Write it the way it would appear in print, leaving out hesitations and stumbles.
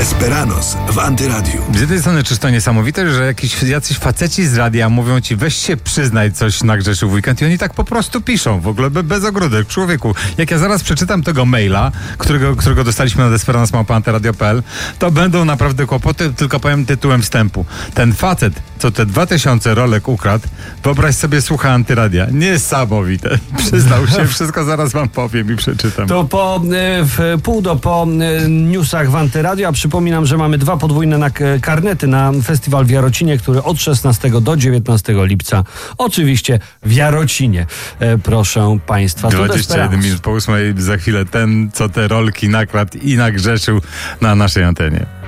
Desperados w Antyradiu. Z jednej strony, czyż to niesamowite, że jacyś faceci z radia mówią ci, weź się przyznaj, coś nagrzeszył w weekend, i oni tak po prostu piszą, w ogóle bez ogródek. Człowieku, jak ja zaraz przeczytam tego maila, którego dostaliśmy na desperados@antyradio.pl, to będą naprawdę kłopoty, tylko powiem tytułem wstępu. Ten facet, co te 2000 rolek ukradł, wyobraź sobie, słucha Antyradia. Niesamowite. Przyznał się, wszystko zaraz wam powiem i przeczytam. To w pół do po newsach w Antyradiu, a przypominam, że mamy 2 podwójne karnety na festiwal w Jarocinie, który od 16 do 19 lipca. Oczywiście w Jarocinie. Proszę państwa. 21 minut po 8, za chwilę ten, co te rolki nakradł i nagrzeszył na naszej antenie.